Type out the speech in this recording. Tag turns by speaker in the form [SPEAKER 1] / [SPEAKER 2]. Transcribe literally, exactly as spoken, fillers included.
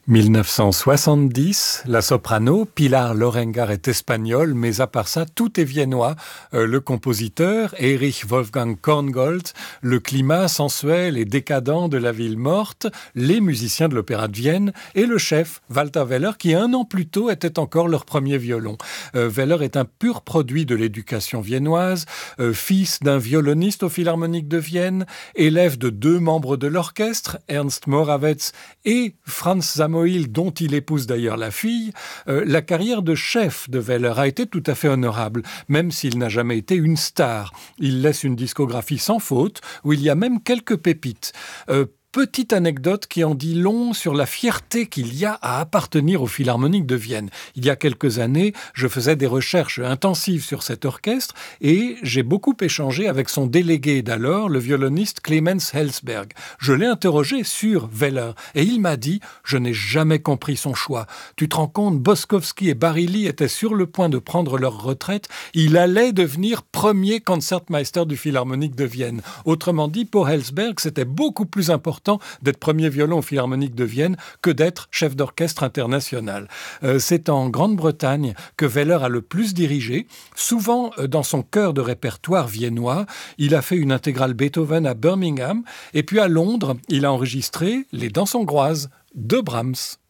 [SPEAKER 1] mille neuf cent soixante-dix, la soprano Pilar Lorengar est espagnole, mais à part ça, tout est viennois. Euh, le compositeur, Erich Wolfgang Korngold, le climat sensuel et décadent de la ville morte, les musiciens de l'Opéra de Vienne et le chef, Walter Weller, qui un an plus tôt était encore leur premier violon. Euh, Weller est un pur produit de l'éducation viennoise, euh, fils d'un violoniste au Philharmonique de Vienne, élève de deux membres de l'orchestre, Ernst Morawetz et Franz Samoil, dont il épouse d'ailleurs la fille. Euh, la carrière de chef de Weller a été tout à fait honorable, même s'il n'a jamais été une star. Il laisse une discographie sans faute, où il y a même quelques pépites. Euh, Petite anecdote qui en dit long sur la fierté qu'il y a à appartenir au Philharmonique de Vienne. Il y a quelques années, je faisais des recherches intensives sur cet orchestre et j'ai beaucoup échangé avec son délégué d'alors, le violoniste Clemens Helsberg. Je l'ai interrogé sur Weller et il m'a dit « Je n'ai jamais compris son choix. Tu te rends compte, Boskowski et Barilli étaient sur le point de prendre leur retraite. Il allait devenir premier concertmeister du Philharmonique de Vienne. » Autrement dit, pour Helsberg, c'était beaucoup plus important d'être premier violon au Philharmonique de Vienne que d'être chef d'orchestre international. Euh, c'est en Grande-Bretagne que Weller a le plus dirigé, souvent euh, dans son cœur de répertoire viennois. Il a fait une intégrale Beethoven à Birmingham et puis à Londres, il a enregistré les Danses hongroises de Brahms.